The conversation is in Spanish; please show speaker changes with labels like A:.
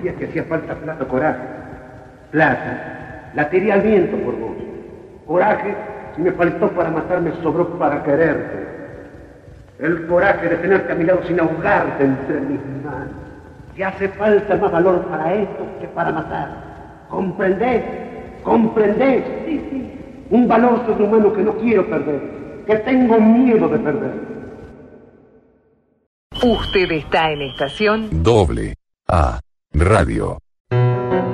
A: decías que hacía falta plata o coraje. Plata, la tiré al viento por vos. Coraje, si me faltó para matarme, sobró para quererte. El coraje de tenerte a mi lado sin ahogarte entre mis manos. Te hace falta más valor para esto que para matar. ¿Comprendés? ¿Comprendés? Sí, sí. Un valor sobrehumano que no quiero perder, que tengo miedo de perder.
B: Usted está en estación
C: AA Radio.